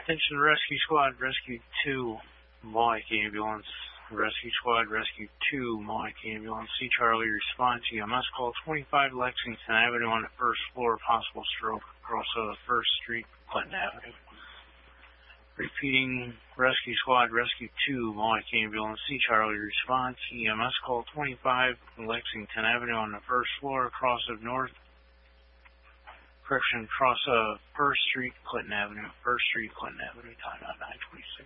Attention Rescue Squad, Rescue 2, Mike Ambulance. Rescue Squad, Rescue 2, Mike Ambulance. C. Charlie, response EMS call 25 Lexington Avenue on the first floor, possible stroke across 1st Street, Clinton Avenue. Repeating, Rescue Squad, Rescue 2, Mike Ambulance. C. Charlie, response EMS call 25 Lexington Avenue on the first floor, across of North. Correction, across 1st Street, Clinton Avenue. 1st Street, Clinton Avenue, time out 9:26.